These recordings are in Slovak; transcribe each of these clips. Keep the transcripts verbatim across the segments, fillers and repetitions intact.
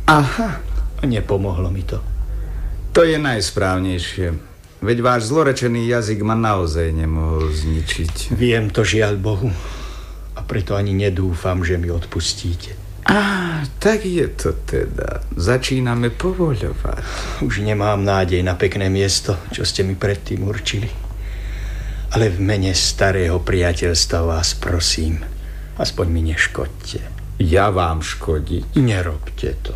Aha. Nepomohlo mi to. To je najsprávnejšie. Veď váš zlorečený jazyk ma naozaj nemohol zničiť. Viem to, žiaľ Bohu. A preto ani nedúfam, že mi odpustíte. Á, tak je to teda. Začíname povoľovať. Už nemám nádej na pekné miesto, čo ste mi predtým určili. Ale v mene starého priateľstva vás prosím, aspoň mi neškodte. Ja vám škodiť? Nerobte to.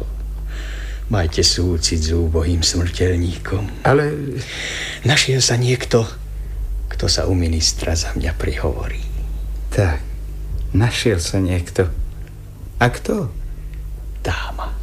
Majte súcit s úbohým smrteľníkom. Ale... Našiel sa niekto, kto sa u ministra za mňa prihovorí. Tak, našiel sa niekto. A kto? Dáma,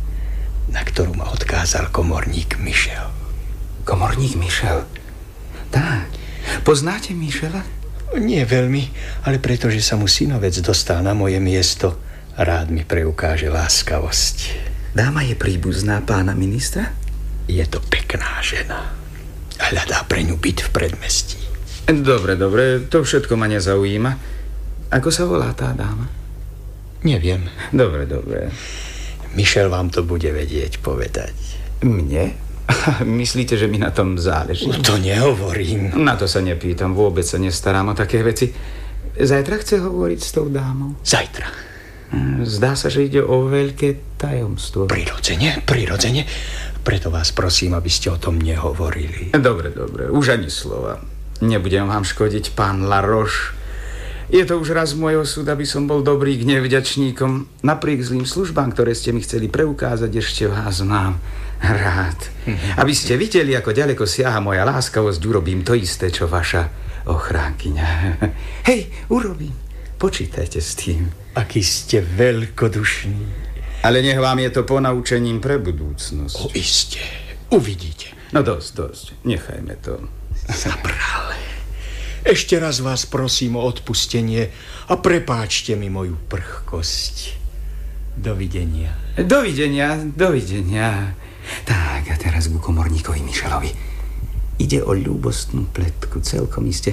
na ktorú ma odkázal komorník Michel. Komorník Michel? Tak. Poznáte Michela? Nie veľmi, ale pretože sa mu synovec dostal na moje miesto, rád mi preukáže láskavosť. Dáma je príbuzná pána ministra? Je to pekná žena. Hľadá pre ňu byt v predmestí. Dobre, dobre, to všetko ma nezaujíma. Ako sa volá tá dáma? Neviem. Dobre, dobre. Michel vám to bude vedieť povedať. Mne? Myslíte, že mi na tom záleží? To nehovorím. Na to sa nepýtam, vôbec sa nestarám o také veci. Zajtra chce hovoriť s tou dámou? Zajtra. Zdá sa, že ide o veľké tajomstvo. Prirodzene, prirodzene. Preto vás prosím, aby ste o tom nehovorili. Dobre, dobre, už ani slova. Nebudem vám škodiť, pán Laroche. Je to už raz môj osud, aby som bol dobrý k nevďačníkom. Napriek zlým službám, ktoré ste mi chceli preukázať, ešte vás mám rád. Aby ste videli, ako ďaleko siaha moja láskavosť, urobím to isté, čo vaša ochránkyňa. Hej, urobím. Počítajte s tým. Aký ste veľkodušný. Ale nech vám je to ponaučením pre budúcnosť. O, iste. Uvidíte. No dosť, dosť. Nechajme to. Zabrale. Ešte raz vás prosím o odpustenie a prepáčte mi moju prchkosť. Dovidenia. Dovidenia, dovidenia. Tak, a teraz ku komorníkovi Michelovi. Ide o ľúbostnú pletku, celkom iste.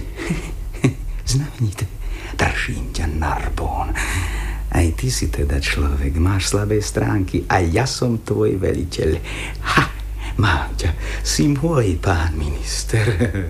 Znamenité. Držím ťa, Narbonne. Aj ty si teda človek, máš slabé stránky a ja som tvoj veliteľ. Ha, mám ťa, si môj pán minister.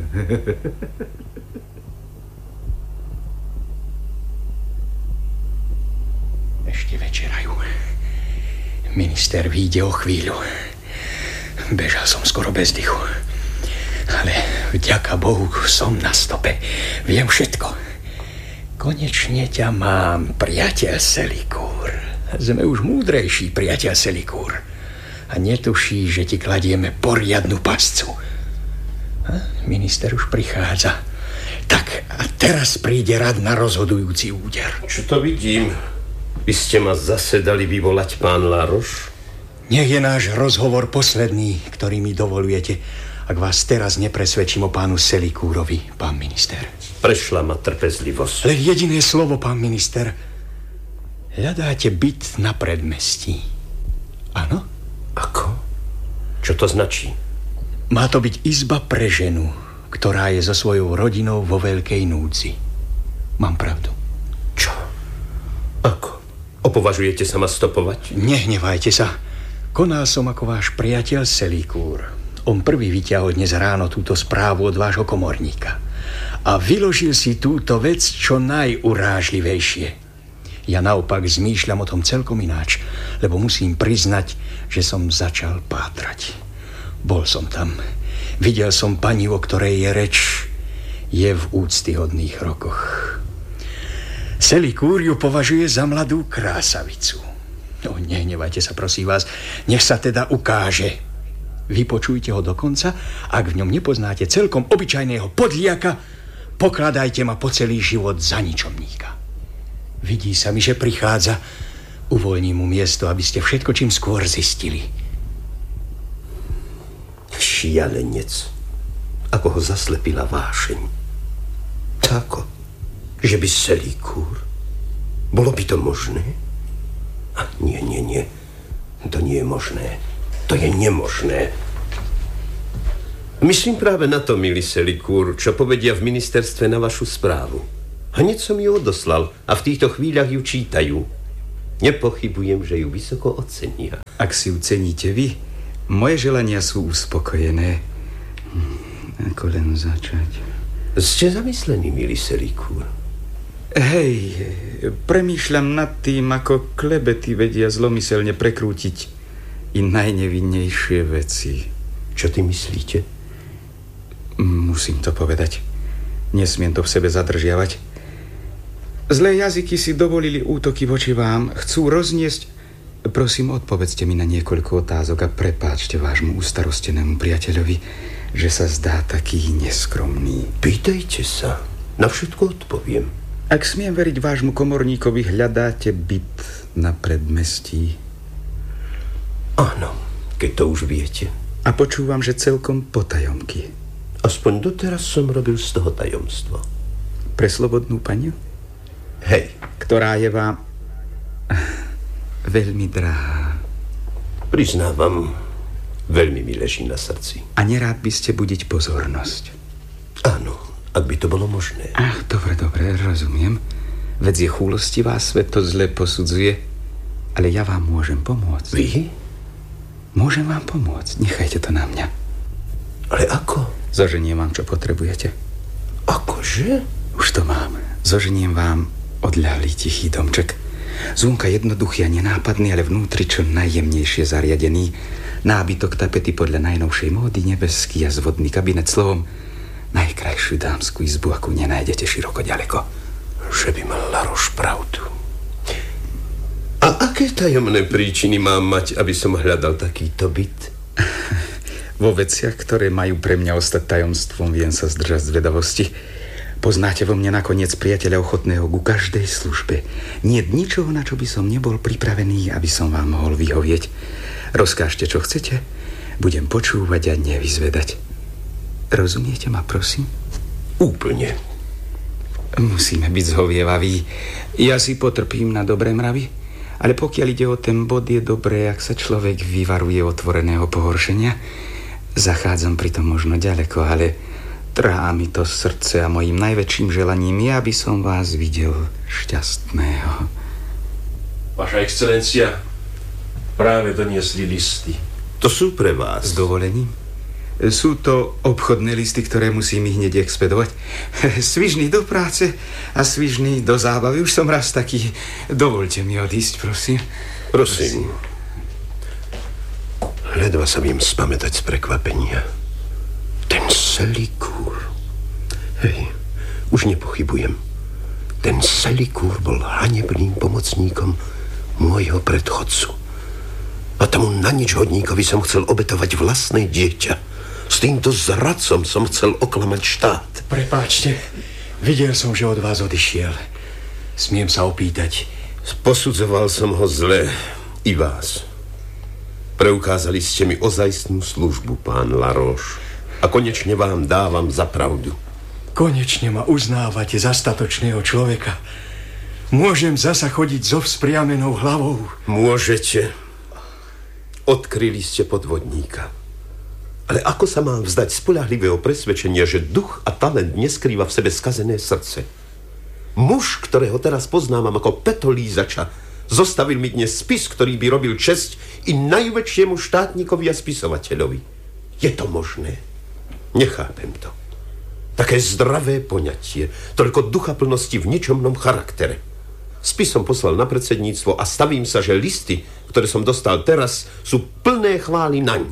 Ešte večerajú. Minister vyjde o chvíľu. Bežal som skoro bez dychu. Ale vďaka Bohu som na stope. Viem všetko. Konečne ťa mám, priateľ Selicourt. Sme už múdrejší, priateľ Selicourt. A netuší, že ti kladieme poriadnu pascu. A minister už prichádza. Tak, a teraz príde rad na rozhodujúci úder. Čo to vidím? Vy ste ma zase dali vyvolať, pán Laroche? Nech je náš rozhovor posledný, ktorý mi dovolujete, ak vás teraz nepresvedčím o pánu Selicourtovi, pán minister. Prešla ma trpezlivosť. Len jediné slovo, pán minister. Hľadáte byt na predmestí. Áno? Ako? Čo to značí? Má to byť izba pre ženu, ktorá je so svojou rodinou vo veľkej núdzi. Mám pravdu. Čo? Ako? Opovažujete sa ma stopovať? Nehnevajte sa. Konal som ako váš priateľ Selicourt. On prvý vyťahol dnes ráno túto správu od vášho komorníka. A vyložil si túto vec čo najurážlivejšie. Ja naopak zmýšľam o tom celkom ináč, lebo musím priznať, že som začal pátrať. Bol som tam. Videl som pani, o ktorej je reč. Je v úctyhodných rokoch. Selicourt ju považuje za mladú krásavicu. No, nehnevajte sa, prosím vás. Nech sa teda ukáže. Vypočujte ho dokonca. Ak v ňom nepoznáte celkom obyčajného podliaka, pokladajte ma po celý život za ničomníka. Vidí sa mi, že prichádza. Uvoľním mu miesto, aby ste všetko čím skôr zistili. Šialenec. Ako ho zaslepila vášeň. Tako, že by Selicourt. Bolo by to možné? A nie, nie, nie. To nie je možné. To je nemožné. Myslím práve na to, milý Selicourt, čo povedia v ministerstve na vašu správu. Hneď som ju odoslal a v týchto chvíľach ju čítajú. Nepochybujem, že ju vysoko ocenia. Ak si ju ceníte vy, moje želania sú uspokojené. Hm, ako len začať? Ste zamyslení, milý Selikúr? Hej, premýšľam nad tým, ako klebety vedia zlomyselne prekrútiť i najnevinnejšie veci. Čo ty myslíte? Musím to povedať. Nesmiem to v sebe zadržiavať. Zlé jazyky si dovolili útoky voči vám. Chcú rozniesť... Prosím, odpovedzte mi na niekoľko otázok a prepáčte vášmu ustarostenému priateľovi, že sa zdá taký neskromný. Pýtajte sa. Na všetko odpoviem. Ak smiem veriť vášmu komorníkovi, hľadáte byt na predmestí? Áno, keď to už viete. A počúvam, že celkom potajomky. Aspoň doteraz som robil z toho tajomstvo. Pre slobodnú paniu? Hej. Ktorá je vám veľmi drahá. Priznávam, veľmi mi leží na srdci. A nerád by ste budiť pozornosť? Áno, ak by to bolo možné. Ach, dobre, dobre, rozumiem. Veď je chúlostivá, svet to zle posudzuje. Ale ja vám môžem pomôcť. Vy? Môžem vám pomôcť, nechajte to na mňa. Ale ako? Zoženiem vám, čo potrebujete. Akože? Už to mám. Zoženiem vám odľahlý tichý domček. Zvonka jednoduchý a nenápadný, ale vnútri čo najjemnejšie zariadený. Nábytok, tapety podľa najnovšej módy, nebeský a zvodný kabinet, slovom najkrajšiu dámsku izbu, akú nenájdete široko ďaleko. Že by mal Laroš pravdu. A aké tajomné príčiny mám mať, aby som hľadal takýto byt? Vo veciach, ktoré majú pre mňa ostať tajomstvom, viem sa zdržať zvedavosti. Poznáte vo mne nakoniec priateľa ochotného ku každej službe. Nie ničoho, na čo by som nebol pripravený, aby som vám mohol vyhovieť. Rozkážte, čo chcete. Budem počúvať a nevyzvedať. Rozumiete ma, prosím? Úplne. Musíme byť zhovievaví. Ja si potrpím na dobré mravy, ale pokiaľ ide o ten bod, je dobré, ak sa človek vyvaruje otvoreného pohoršenia. Zachádzam pritom možno ďaleko, ale trhá mi to srdce a mojím najväčším želaním je, aby som vás videl šťastného. Vaša excelencia, práve doniesli listy. To sú pre vás. S dovolením? Sú to obchodné listy, ktoré musím ich hneď expedovať. Svižný do práce a svižný do zábavy. Už som raz taký. Dovolte mi odísť, prosím. Prosím. Ledva sa viem spamätať z prekvapenia. Ten Selikúr. Hej, už nepochybujem. Ten Selikúr bol hanebným pomocníkom môjho predchodcu. A tomu na nič hodníkovi som chcel obetovať vlastné dieťa. S týmto zradcom som chcel oklamať štát. Prepáčte, videl som, že od vás odišiel. Smiem sa opýtať. Posudzoval som ho zle, i vás. Preukázali ste mi ozajstnú službu, pán Laroš. A konečne vám dávam za pravdu. Konečne ma uznávate za statočného človeka. Môžem zasa chodiť so vzpriamenou hlavou. Môžete. Odkryli ste podvodníka. Ale ako sa mám vzdať spoľahlivého presvedčenia, že duch a talent neskrýva v sebe skazené srdce? Muž, ktorého teraz poznávam ako petolízača, zostavil mi dnes spis, ktorý by robil česť i najväčšiemu štátnikovi a spisovateľovi. Je to možné? Nechápem to. Také zdravé poňatie, toľko duchaplnosti v ničomnom charaktere. Spis som poslal na predsedníctvo a stavím sa, že listy, ktoré som dostal teraz, sú plné chvály naň.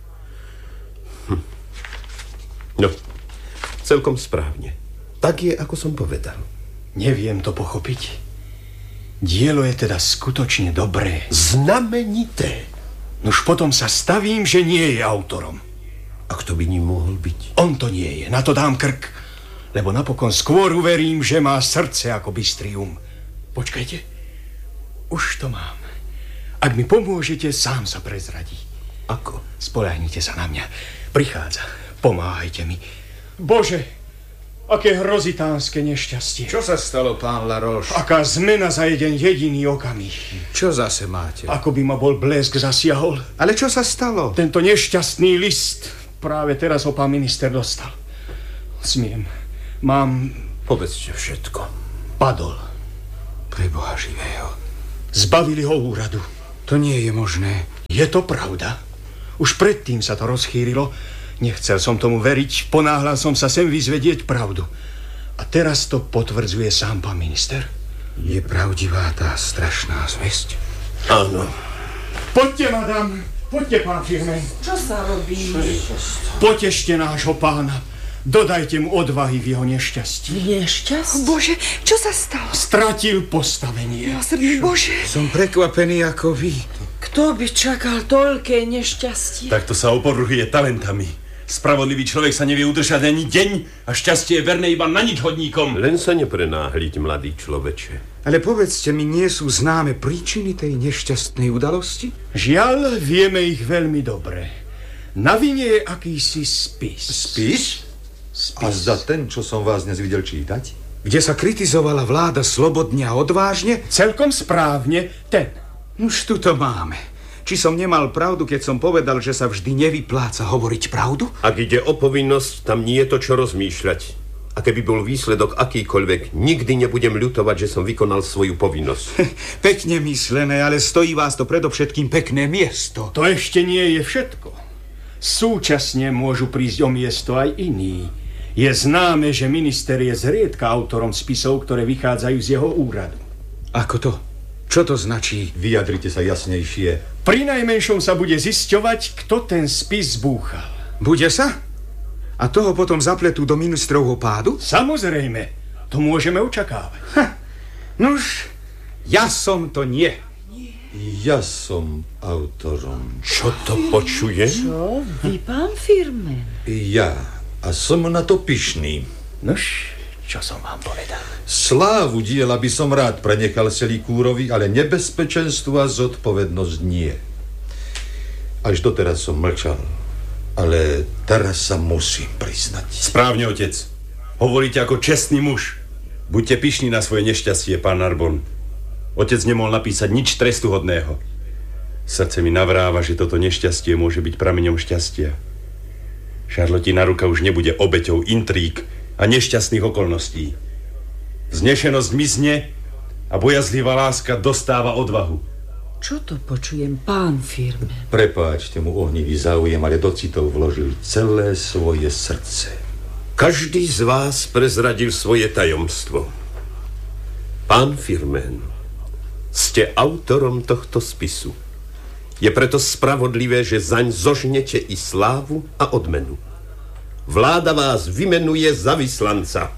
Hm. No, celkom správne. Tak je, ako som povedal. Neviem to pochopiť. Dielo je teda skutočne dobré. Znamenité. Nož potom sa stavím, že nie je autorom. A kto by ním mohol byť? On to nie je, na to dám krk. Lebo napokon skôr uverím, že má srdce ako bystrium. Počkajte, už to mám. Ak mi pomôžete, sám sa prezradí. Ako? Spoľahnite sa na mňa. Prichádza, pomáhajte mi. Bože, aké hrozitánske nešťastie. Čo sa stalo, pán Laroš? Aká zmena za jeden jediný okamih. Čo zase máte? Ako by ma bol blesk zasiahol. Ale čo sa stalo? Tento nešťastný list práve teraz ho pán minister dostal. Smiem. Mám... Povedzte všetko. Padol. Pre Boha živého. Zbavili ho úradu. To nie je možné. Je to pravda. Už predtým sa to rozchýrilo. Nechcel som tomu veriť, ponáhľal som sa sem vyzvedieť pravdu. A teraz to potvrdzuje sám pán minister. Je pravdivá tá strašná zvesť? Áno. Poďte, madam, poďte, pán Firmen. Čo sa robí? Potešte nášho pána. Dodajte mu odvahy v jeho nešťastí. Nešťastie? Bože, čo sa stalo? Stratil postavenie. Milosrdný Bože. Som prekvapený ako vy. Kto by čakal toľké nešťastie? Takto sa opovrhuje talentami. Spravodlivý človek sa nevie udržať ani deň a šťastie je verné iba na nič hodníkom. Len sa neprenáhliť, mladý človeče. Ale povedzte mi, nie sú známe príčiny tej nešťastnej udalosti? Žiaľ, vieme ich veľmi dobre. Na vine je akýsi spis. Spis? Spis. A zda ten, čo som vás dnes videl čítať? Kde sa kritizovala vláda slobodne a odvážne? Celkom správne ten. Už tu to máme. Či som nemal pravdu, keď som povedal, že sa vždy nevypláca hovoriť pravdu? Ak ide o povinnosť, tam nie je to, čo rozmýšľať. A keby bol výsledok akýkoľvek, nikdy nebudem ľutovať, že som vykonal svoju povinnosť. Pekne myslené, ale stojí vás to predovšetkým pekné miesto. To ešte nie je všetko. Súčasne môžu prísť o miesto aj iní. Je známe, že minister je zriedka autorom spisov, ktoré vychádzajú z jeho úradu. Ako to? Čo to značí? Vyjadrite sa jasnejšie. Pri najmenšom sa bude zisťovať, kto ten spis zbúchal. Bude sa? A toho potom zapletú do ministrovho pádu? Samozrejme, to môžeme očakávať. Ha, nuž, ja som to nie. Ja som autorom. Čo to počujem? Čo? Vy, pán Firmen? Ja. A som na to pyšný. Nož, čo som vám povedal? Slávu diela by som rád prenechal Selikúrovi, ale nebezpečenstvo a zodpovednosť nie. Až doteraz som mlčal, ale teraz sa musím priznať. Správne, otec. Hovoríte ako čestný muž. Buďte pyšní na svoje nešťastie, pán Narbonne. Otec nemohol napísať nič trestuhodného. Srdce mi navráva, že toto nešťastie môže byť prameňom šťastia. Šarlotina ruka už nebude obeťou intríg a nešťastných okolností. Vznešenosť mizne a bojazlivá láska dostáva odvahu. Čo to počujem, pán Firmen? Prepáčte mu ohnivý záujem, ale do citov vložil celé svoje srdce. Každý z vás prezradil svoje tajomstvo. Pán Firmen, ste autorom tohto spisu. Je preto spravodlivé, že zaň zožnete i slávu a odmenu. Vláda vás vymenuje za vyslanca.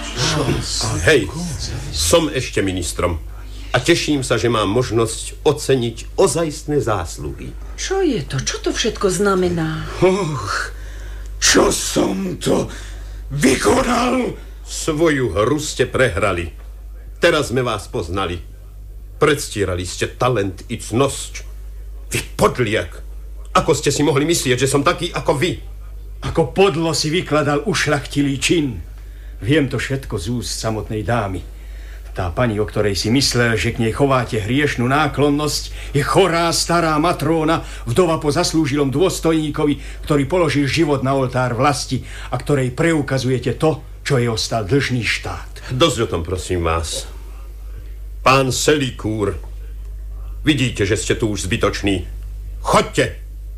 Hej, som ešte ministrom a teším sa, že mám možnosť oceniť ozajstné zásluhy. Čo je to? Čo to všetko znamená? Och, čo som to vykonal? Svoju hru ste prehrali. Teraz sme vás poznali. Predstierali ste talent i cnosť. Vy podliak. Ako ste si mohli myslieť, že som taký ako vy? Ako podlo si vykladal ušľachtilý čin. Viem to všetko z úst samotnej dámy. Tá pani, o ktorej si myslel, že k nej chováte hriešnú náklonnosť, je chorá stará matróna, vdova po zaslúžilom dôstojníkovi, ktorý položil život na oltár vlasti a ktorej preukazujete to, čo jej ostal dlžný štát. Dosť o tom, prosím vás. Pán Selikúr, vidíte, že ste tu už zbytoční. Choďte!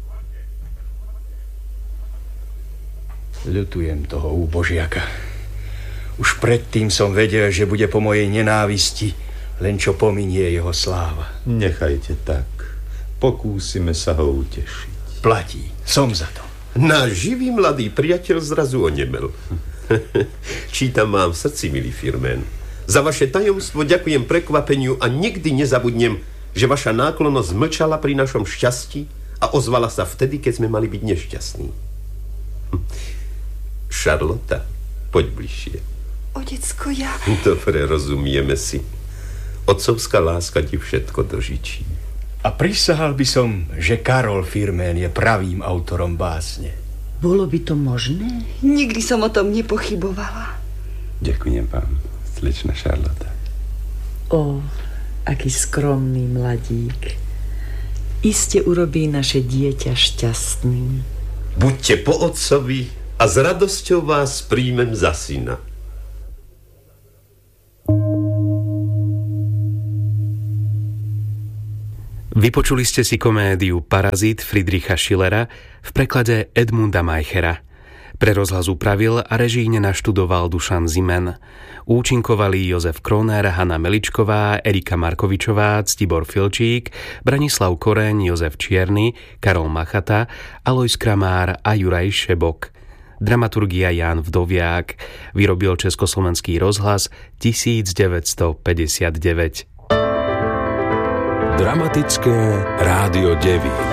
Ľutujem toho úbožiaka. Už predtým som vedel, že bude po mojej nenávisti, len čo pominie jeho sláva. Nechajte tak. Pokúsime sa ho utešiť. Platí. Som za to. Náš živý mladý priateľ zrazu onemel. Čítam vám v srdci, milý Firmen. Za vaše tajomstvo ďakujem prekvapeniu a nikdy nezabudnem, že vaša náklonnosť mlčala pri našom šťastí a ozvala sa vtedy, keď sme mali byť nešťastní. Šarlota, poď bližšie. Otecko, ja... Dobre, rozumieme si. Otcovská láska ti všetko dožičí. A prisahal by som, že Karol Firmen je pravým autorom básne. Bolo by to možné? Nikdy som o tom nepochybovala. Ďakujem vám, slečna Šarlota. Ó, aký skromný mladík. Iste urobí naše dieťa šťastným. Buďte po otcovi a s radosťou vás príjmem za syna. Vypočuli ste si komédiu Parazit Friedricha Schillera v preklade Edmunda Meichera. Pre rozhlas upravil a režíne naštudoval Dušan Zimen. Účinkovali Jozef Kroner, Hanna Meličková, Erika Markovičová, Ctibor Filčík, Branislav Koreň, Jozef Čierny, Karol Machata, Alojz Kramár a Juraj Šebok. Dramaturgia Ján Vdoviák. Vyrobil Československý rozhlas devätnásťstopäťdesiatdeväť. Dramatické rádio Devín.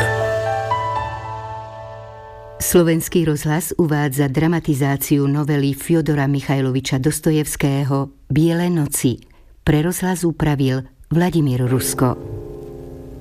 Slovenský rozhlas uvádza dramatizáciu novely Fjodora Michajloviča Dostojevského Biele noci. Pre rozhlas upravil Vladimír Rusko.